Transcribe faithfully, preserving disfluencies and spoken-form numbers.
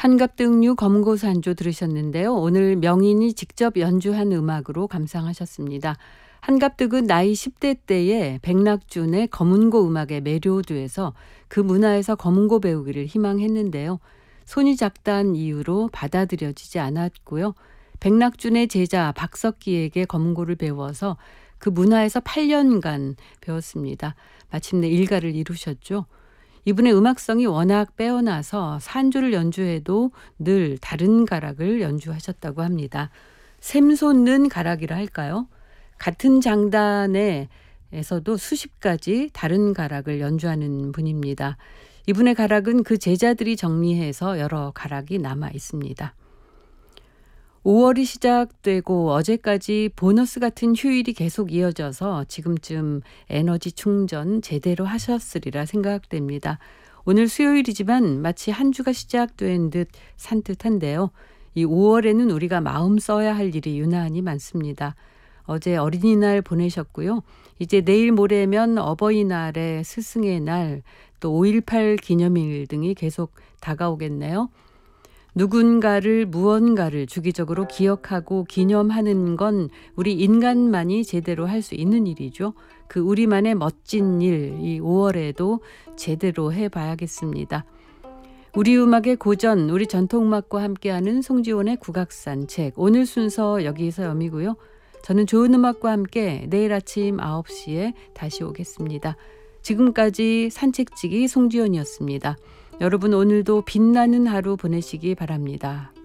한갑등류 검고산조 들으셨는데요. 오늘 명인이 직접 연주한 음악으로 감상하셨습니다. 한갑득은 나이 십 대 때에 백낙준의 검은고 음악에 매료돼서 그 문화에서 검은고 배우기를 희망했는데요. 손이 작다는 이유로 받아들여지지 않았고요. 백낙준의 제자 박석기에게 검은고를 배워서 그 문화에서 팔 년간 배웠습니다. 마침내 일가를 이루셨죠. 이분의 음악성이 워낙 빼어나서 산조를 연주해도 늘 다른 가락을 연주하셨다고 합니다. 샘솟는 가락이라 할까요? 같은 장단에서도 수십 가지 다른 가락을 연주하는 분입니다. 이분의 가락은 그 제자들이 정리해서 여러 가락이 남아 있습니다. 오월이 시작되고 어제까지 보너스 같은 휴일이 계속 이어져서 지금쯤 에너지 충전 제대로 하셨으리라 생각됩니다. 오늘 수요일이지만 마치 한 주가 시작된 듯 산뜻한데요. 이 오월에는 우리가 마음 써야 할 일이 유난히 많습니다. 어제 어린이날 보내셨고요. 이제 내일 모레면 어버이날에 스승의 날, 또 오일팔 기념일 등이 계속 다가오겠네요. 누군가를 무언가를 주기적으로 기억하고 기념하는 건 우리 인간만이 제대로 할 수 있는 일이죠. 그 우리만의 멋진 일, 이 오월에도 제대로 해봐야겠습니다. 우리 음악의 고전, 우리 전통음악과 함께하는 송지원의 국악산책. 오늘 순서 여기서 여미고요. 저는 좋은 음악과 함께 내일 아침 아홉 시에 다시 오겠습니다. 지금까지 산책지기 송지연이었습니다. 여러분 오늘도 빛나는 하루 보내시기 바랍니다.